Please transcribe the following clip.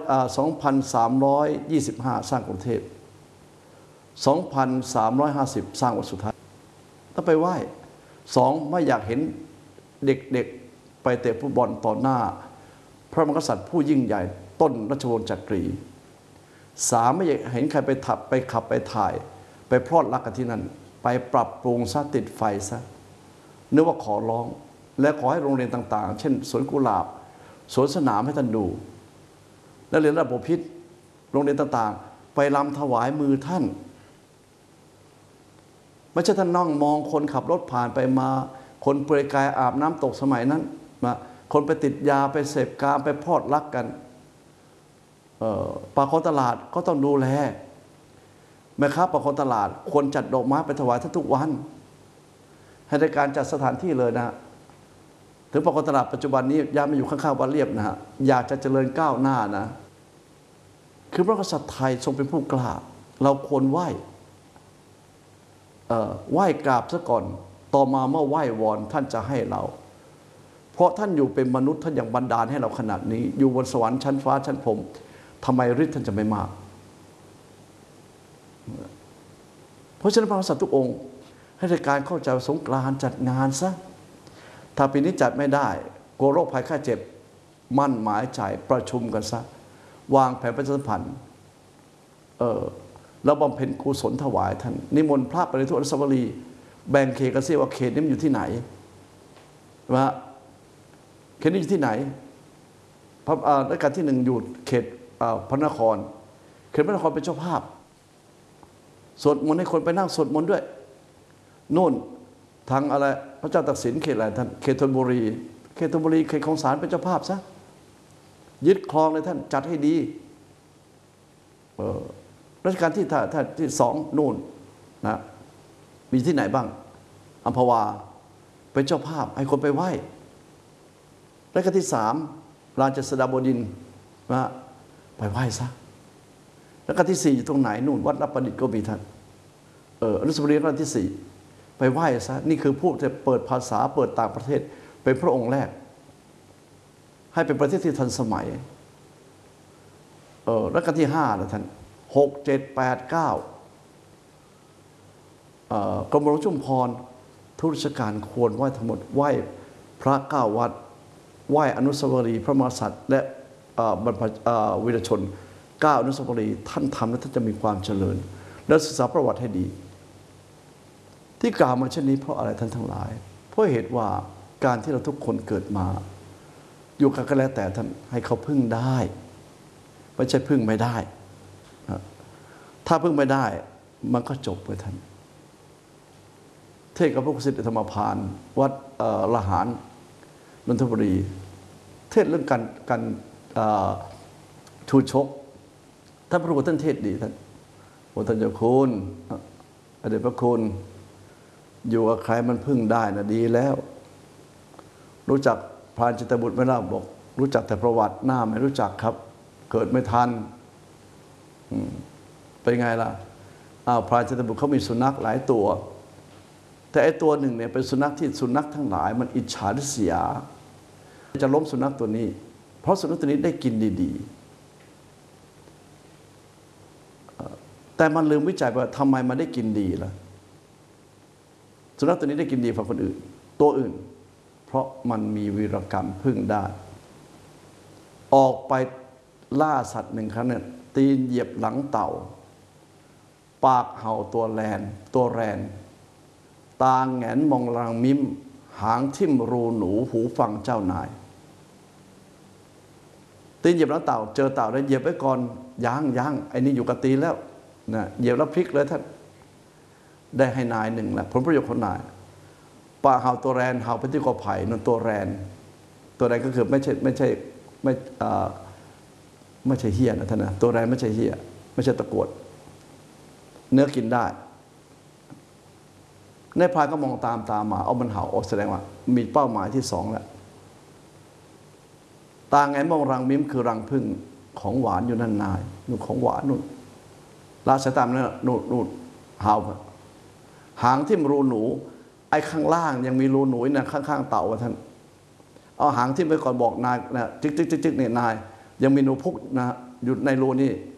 2,325 สร้างกรุงเทพ 2,350 สร้างวัดสุทัศน์ถ้าไปไหว้2ไม่อยากเห็นเด็กๆไปเตะฟุตบอลต่อหน้าพระมหากษัตริย์ผู้ยิ่งใหญ่ต้นรัชวงศ์จักรี3ไม่อยากเห็นใครไปขับไปถ่ายไปพลอดรักกันที่นั่นไปปรับปรุงซะติดไฟซะนึกว่าขอร้องและขอให้โรงเรียนต่างๆเช่นสวนกุหลาบสวนสนามให้ท่านดูและเรียนระบบพิษโรงเรียนต่างๆไปรำถวายมือท่านไม่ใช่ท่านนั่งมองคนขับรถผ่านไปมาคนเปลือยกายอาบน้ำตกสมัยนั้นมาคนไปติดยาไปเสพกามไปพลอดรักกันปากคนตลาดก็ต้องดูแลแม่ค้าปากคนตลาดควรจัดดอกไม้ไปถวายท่านทุกวันให้ในการจัดสถานที่เลยนะถึงปากคนตลาดปัจจุบันนี้ย้ายมาอยู่ข้างๆวัดเรียบนะฮะอยากจะเจริญก้าวหน้านะคือพระกษัตริย์ไทยทรงเป็นผู้กล้าเราควรไหว้กราบซะก่อนต่อมาเมื่อไหว้วอนท่านจะให้เราเพราะท่านอยู่เป็นมนุษย์ท่านยังบันดาลให้เราขนาดนี้อยู่บนสวรรค์ชั้นฟ้าชั้นพรหมทำไมฤทธิ์ท่านจะไม่มากเพราะฉะนั้นพระกษัตริย์ทุกองค์ให้ในการเข้าใจสงกรานต์จัดงานซะถ้าปีนี้จัดไม่ได้กลัวโรคภัยไข้เจ็บมั่นหมายใจประชุมกันซะวางแผนประชาสัมพันธ์แล้วบำเพ็ญกุศลถวายท่านนิมนต์พระไปในทุกอนุสาวรีย์แบ่งเขตกันเสียว่าเขตนี้มันอยู่ที่ไหนว่าเขตนี้อยู่ที่ไหนพระรัชกาลที่ 1อยู่เขตพระนครเขตพระนครเป็นเจ้าภาพสวดมนต์ให้คนไปนั่งสวดมนต์ด้วยโน่นทางอะไรพระเจ้าตากสินเขตอะไรท่านเขตธนบุรีเขตคลองสานเป็นเจ้าภาพซะยึดครองเลยท่านจัดให้ดีรัชกาลที่2นู่นนะมีที่ไหนบ้างอัมพวาเป็นเจ้าภาพให้คนไปไหว้รัชกาลที่3ราชสดาบดินทร์นะไปไหว้ซะรัชกาลที่4อยู่ตรงไหนนู่นวัดรับประดิษฐ์ก็มีท่านอนุสาวรีย์รัชกาลที่4ไปไหว้ซะนี่คือผู้จะเปิดภาษาเปิดต่างประเทศเป็นพระองค์แรกให้เป็นประเทศที่ทันสมัยรัชกาลที่5นะท่าน6 7 8 9กรมหลวงชุมพรทุกราชการควรไหว้ทั้งหมดไหว้พระ9วัดไหว้อนุสาวรีย์พระมหากษัตริย์และบรรพวีรชน9อนุสาวรีย์ท่านทำแล้วท่านจะมีความเจริญและศึกษาประวัติให้ดีที่กล่าวมาเช่นนี้เพราะอะไรท่านทั้งหลายเพราะเหตุว่าการที่เราทุกคนเกิดมาอยู่กันก็แล้วแต่ท่านให้เขาพึ่งได้ไม่ใช่พึ่งไม่ได้ถ้าพึ่งไม่ได้มันก็จบไปท่านเทศกับพระครูสิทธิธรรมพานวัดละหารนนทบุรีเทศเรื่องการชูชกท่านพระครูท่านเทศดีท่านโอ้ท่านเจ้าคุณอเดชพระคุณอยู่กับใครมันพึ่งได้นะดีแล้วรู้จักพรานจิตบุตรไหมล่ะบอกรู้จักแต่ประวัติหน้าไม่รู้จักครับเกิดไม่ทันเป็นไงล่ะพรานจิตบุตรเขามีสุนัขหลายตัวแต่ไอ้ตัวหนึ่งเนี่ยเป็นสุนัขที่สุนัขทั้งหลายมันอิจฉาริษยาจะล้มสุนัขตัวนี้เพราะสุนัขตัวนี้ได้กินดีๆแต่มันลืมวิจัยว่าทำไมมันได้กินดีล่ะสุนัขตัวนี้ได้กินดีกว่าคนอื่นตัวอื่นเพราะมันมีวีรกรรมพึ่งได้ออกไปล่าสัตว์1 ครั้งเนี่ยตีนเหยียบหลังเต่าปากเห่าตัวแรนตาแงนมองรังมิ้มหางทิ่มรูหนูหูฟังเจ้านายตีนเหยียบหลังเต่าเจอเต่าได้เหยียบไว้ก่อนยังไอ้นี่อยู่กับตีนแล้วนะเหยียบแล้วพลิกเลยท่านได้ให้นาย1แหละผลประโยชน์ของนายปากเห่าตัวแรนเห่าไปที่กอไผ่นั่นตัวแรนก็คือไม่ใช่เหี้ยนะท่านนะตัวแรนไม่ใช่เหี้ยไม่ใช่ตะกรวดเนื้อกินได้ในพรานก็มองตามมาเอามันเห่าออกแสดงว่ามีเป้าหมายที่2แล้วตาแงนมองรังมิ้มคือรังผึ้งของหวานอยู่นั่นนายนู่นของหวานนู่นลาสายตามนั่นนู่นเห่าหางทิ่มรูหนูไอ้ข้างล่างยังมีรูหนูเนี่ยข้างๆเต่าท่านเอาหางทิ่มไปก่อนบอกนายนะจึ๊กเนี่ยนายยังมีหนูพุกนะอยู่ในรูนี่